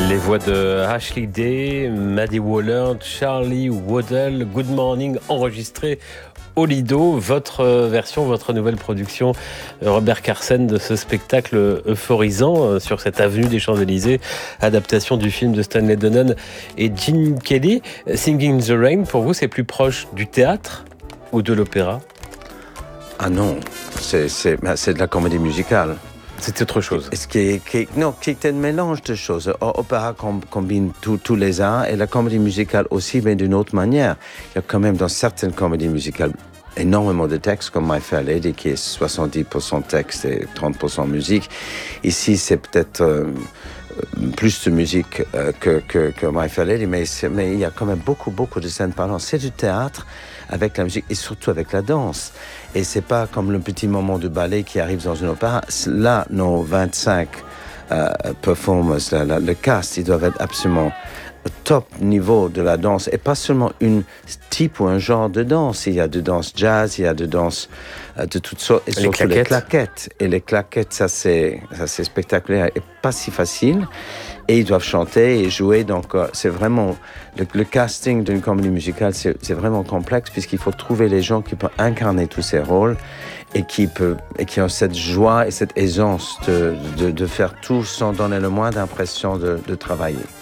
Les voix de Ashley Day, Maddie Waller, Charlie Waddell, Good Morning, enregistré au Lido. Votre version, votre nouvelle production, Robert Carsen, de ce spectacle euphorisant sur cette avenue des Champs-Élysées, adaptation du film de Stanley Donen et Gene Kelly. Singing in the Rain, pour vous, c'est plus proche du théâtre ou de l'opéra ? Ah non, c'est de la comédie musicale. C'est autre chose. Ce qui est un mélange de choses. Opéra combine tous les arts et la comédie musicale aussi, mais d'une autre manière. Il y a quand même dans certaines comédies musicales énormément de textes, comme My Fair Lady, qui est 70% texte et 30% musique. Ici, c'est peut-être plus de musique que My Fair Lady, mais il y a quand même beaucoup de scènes parlantes. C'est du théâtre avec la musique et surtout avec la danse. Et c'est pas comme le petit moment de ballet qui arrive dans une opéra. Là, nos 25 performers, le cast, ils doivent être absolument au top niveau de la danse. Et pas seulement une type ou un genre de danse. Il y a de danse jazz, il y a de danse de toutes sortes. Et surtout les claquettes. Et les claquettes, ça c'est spectaculaire et pas si facile. Et ils doivent chanter et jouer. Donc, c'est vraiment... Le casting d'une comédie musicale, c'est vraiment complexe puisqu'il faut trouver les gens qui peuvent incarner tous ces rôles et qui ont cette joie et cette aisance de faire tout sans donner le moins d'impression de travailler.